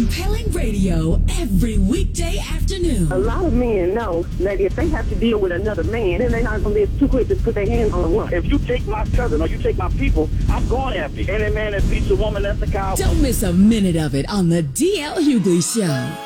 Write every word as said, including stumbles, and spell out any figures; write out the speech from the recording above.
Compelling radio every weekday afternoon. A lot of men know that if they have to deal with another man, then they're not going to be too quick to put their hands on one. If you take my cousin or you take my people, I'm going after you. Any man that beats a woman, that's a coward. Don't miss a minute of it on the D L Hughley Show.